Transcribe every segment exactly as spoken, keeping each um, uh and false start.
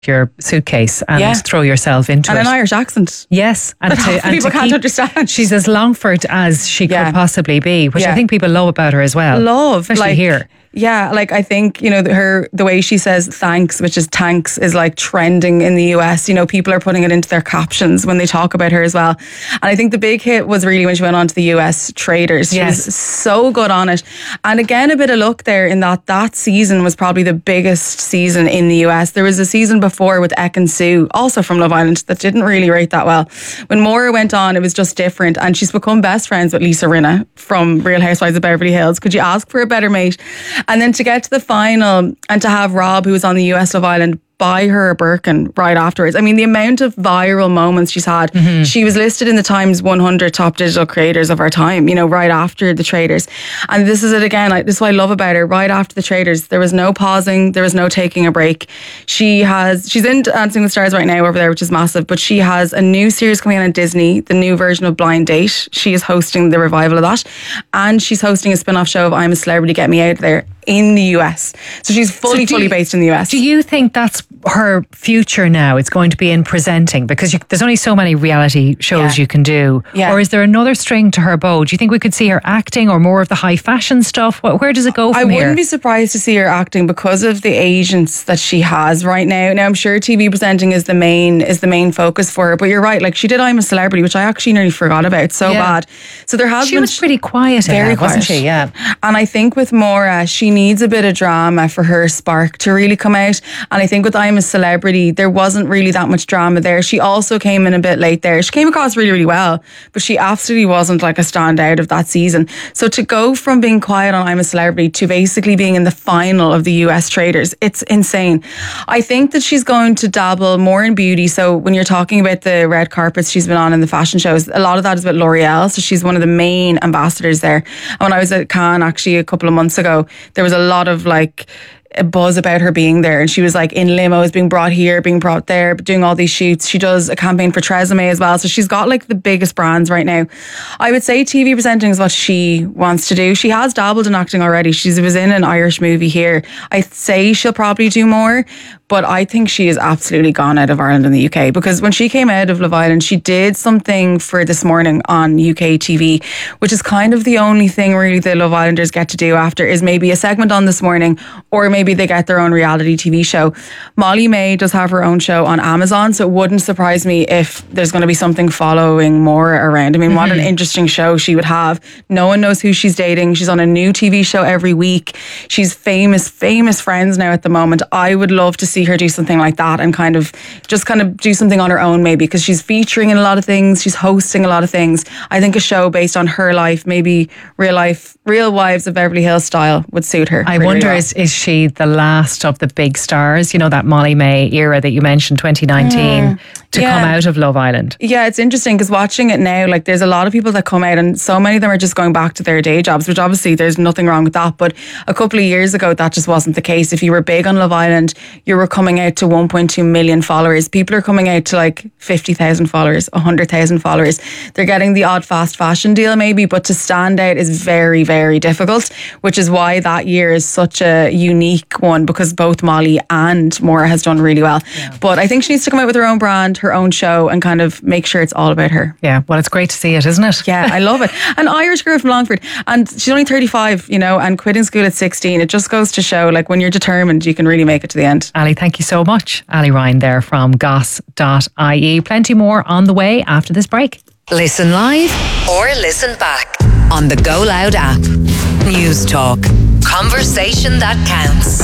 your suitcase and Yeah. throw yourself into And it. an Irish accent. Yes. And That half the and people can't keep- understand. She's as Longford as she Yeah. could possibly be, which Yeah. I think people love about her as well. Love. Especially like, here. Yeah, like I think, you know, her, the way she says thanks, which is tanks, is like trending in the U S. You know, people are putting it into their captions when they talk about her as well. And I think the big hit was really when she went on to the U S Traders. She Yes. was so good on it. And again, a bit of luck there in that that season was probably the biggest season in the U S. There was a season before with Ekin Sue, also from Love Island, that didn't really rate that well. When Maura went on, it was just different. And she's become best friends with Lisa Rinna from Real Housewives of Beverly Hills. Could you ask for a better mate? And then to get to the final and to have Rob, who was on the U S Love Island, buy her a Birkin right afterwards. I mean, the amount of viral moments she's had. Mm-hmm. She was listed in the Times one hundred top digital creators of our time, you know, right after the Traders. And this is it again. I, this is what I love about her. Right after the Traders, there was no pausing. There was no taking a break. She has, she's in Dancing with Stars right now over there, which is massive, but she has a new series coming out on Disney, the new version of Blind Date. She is hosting the revival of that. And she's hosting a spin-off show of I'm a Celebrity, Get Me Out of There in the U S. So she's fully, So do fully you- based in the U S. Do you think that's her future now? It's going to be in presenting, because you, there's only so many reality shows Yeah. you can do. Yeah. Or is there another string to her bow? Do you think we could see her acting or more of the high fashion stuff? What, where does it go from I here? wouldn't be surprised to see her acting because of the agents that she has right now. Now I'm sure T V presenting is the main is the main focus for her. But you're right, like she did I'm a Celebrity, which I actually nearly forgot about. So Yeah. bad. So there has She been was pretty quiet in very that, wasn't quiet. she? Yeah. And I think with Maura, she needs a bit of drama for her spark to really come out. And I think with I'm a Celebrity, there wasn't really that much drama there. She also came in a bit late there. She came across really, really well, but she absolutely wasn't like a standout of that season. So to go from being quiet on I'm a Celebrity to basically being in the final of the U S Traders, it's insane. I think that she's going to dabble more in beauty. So when you're talking about the red carpets she's been on in the fashion shows, a lot of that is about L'Oreal. So she's one of the main ambassadors there. And when I was at Cannes actually a couple of months ago, there was a lot of like a buzz about her being there, and she was like in limos, being brought here, being brought there, doing all these shoots. She does a campaign for Tresemme as well, so she's got like the biggest brands right now. I would say T V presenting is what she wants to do. She has dabbled in acting already. She was in an Irish movie here. I'd say she'll probably do more, but I think she is absolutely gone out of Ireland and the U K, because when she came out of Love Island, she did something for This Morning on U K T V, which is kind of the only thing really the Love Islanders get to do after, is maybe a segment on This Morning, or maybe they get their own reality T V show. Molly May does have her own show on Amazon, so it wouldn't surprise me if there's going to be something following more around. I mean, mm-hmm. what an interesting show she would have. No one knows who she's dating. She's on a new T V show every week. She's famous, famous friends now at the moment. I would love to see her do something like that and kind of just kind of do something on her own, maybe, because she's featuring in a lot of things. She's hosting a lot of things. I think a show based on her life, maybe real life, Real Wives of Beverly Hills style, would suit her. I really wonder, well. is is she the last of the big stars? You know, that Molly May era that you mentioned, twenty nineteen, mm, to yeah. come out of Love Island. Yeah, it's interesting because watching it now, like there's a lot of people that come out and so many of them are just going back to their day jobs, which obviously there's nothing wrong with that. But a couple of years ago, that just wasn't the case. If you were big on Love Island, you were coming out to one point two million followers. People are coming out to like fifty thousand followers, one hundred thousand followers. They're getting the odd fast fashion deal maybe, but to stand out is very, very difficult, which is why that year is such a unique one, because both Molly and Maura has done really well. Yeah. But I think she needs to come out with her own brand, her own show, and kind of make sure it's all about her. Yeah, well, it's great to see it, isn't it? Yeah, I love it. An Irish girl from Longford, and she's only thirty-five, you know, and quitting school at sixteen. It just goes to show, like, when you're determined, you can really make it to the end. Ali, thank you so much. Ali Ryan there from goss dot I E. Plenty more on the way after this break. Listen live or listen back on the Go Loud app. News Talk. Conversation that counts.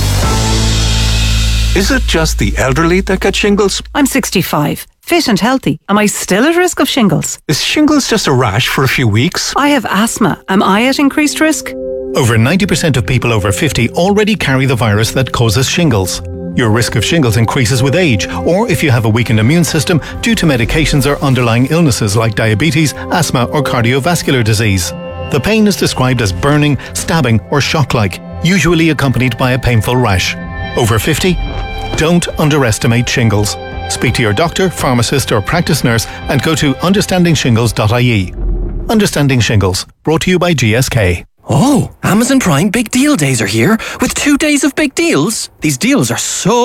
Is it just the elderly that get shingles? I'm sixty-five, fit and healthy. Am I still at risk of shingles? Is shingles just a rash for a few weeks? I have asthma. Am I at increased risk? Over ninety percent of people over fifty already carry the virus that causes shingles. Your risk of shingles increases with age, or if you have a weakened immune system due to medications or underlying illnesses like diabetes, asthma or cardiovascular disease. The pain is described as burning, stabbing or shock-like, usually accompanied by a painful rash. Over fifty? Don't underestimate shingles. Speak to your doctor, pharmacist or practice nurse and go to understanding shingles dot I E. Understanding Shingles, brought to you by G S K. Oh, Amazon Prime Big Deal Days are here with two days of big deals. These deals are so